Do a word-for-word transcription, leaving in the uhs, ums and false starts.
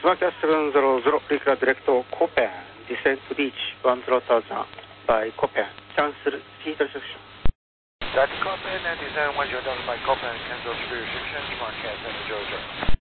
Smartcast seven zero zero, Recla Direct Copen, descent to reach one zero thousand by Copen, cancel seat restriction. That's Copen and descent one zero thousand by Copen, cancel speed restriction, Smartcast seven zero zero.